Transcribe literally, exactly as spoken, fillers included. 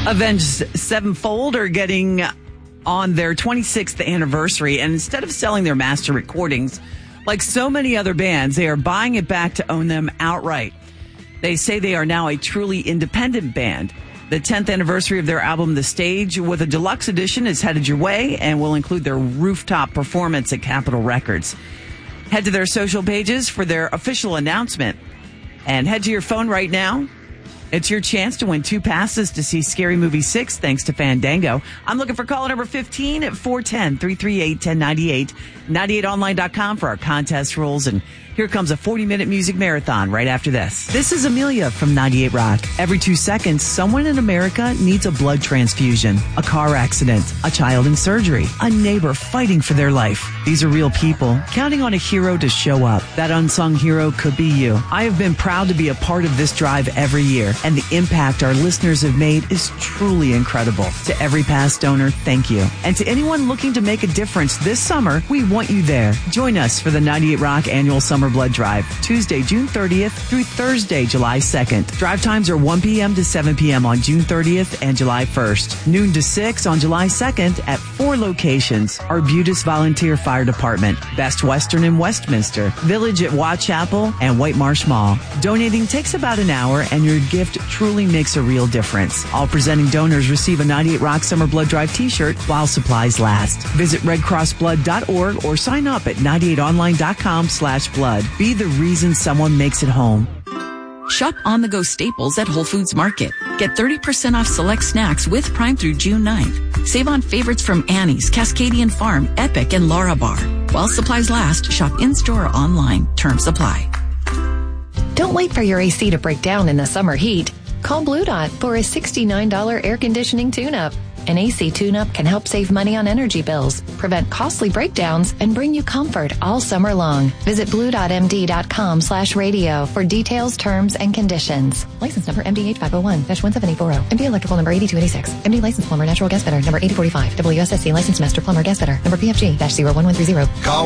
Avenged Sevenfold are getting on their twenty-sixth anniversary, and instead of selling their master recordings, like so many other bands, they are buying it back to own them outright. They say they are now a truly independent band. The tenth anniversary of their album, The Stage, with a deluxe edition, is headed your way and will include their rooftop performance at Capitol Records. Head to their social pages for their official announcement, and head to your phone right now. It's your chance to win two passes to see Scary Movie six thanks to Fandango. I'm looking for caller number fifteen at four one zero, three three eight, one zero nine eight. ninety-eight online dot com for our contest rules. And here comes a forty-minute music marathon right after this. This is Amelia from ninety-eight Rock. Every two seconds, someone in America needs a blood transfusion, a car accident, a child in surgery, a neighbor fighting for their life. These are real people counting on a hero to show up. That unsung hero could be you. I have been proud to be a part of this drive every year, and the impact our listeners have made is truly incredible. To every past donor, thank you. And to anyone looking to make a difference this summer, we want you there. Join us for the ninety-eight Rock Annual Summer Blood Drive, Tuesday, June thirtieth through Thursday, July second. Drive times are one p.m. to seven p.m. on June thirtieth and July first. Noon to six on July second at four locations. Arbutus Volunteer Fire Department, Best Western in Westminster, Village at Watt Chapel, and White Marsh Mall. Donating takes about an hour, and your gift truly makes a real difference. All presenting donors receive a ninety-eight Rock Summer Blood Drive t-shirt while supplies last. Visit red cross blood dot org or sign up at ninety-eight online dot com slash blood. Be the reason someone makes it home. Shop on-the-go staples at Whole Foods Market. Get thirty percent off select snacks with Prime through June ninth. Save on favorites from Annie's, Cascadian Farm, Epic, and Laura Bar. While supplies last, shop in-store or online. Terms apply. Don't wait for your A C to break down in the summer heat. Call Blue Dot for a sixty-nine dollars air conditioning tune-up. An A C tune-up can help save money on energy bills, prevent costly breakdowns, and bring you comfort all summer long. Visit blue dot m d dot com slash radio for details, terms, and conditions. License number M D H five oh one dash one seven eight four zero. M D Electrical number eighty-two eighty-six. M D License Plumber Natural Gas Fitter number eighty forty-five. W S S C Licensed Master Plumber Gas Fitter number P F G zero one one three zero. Call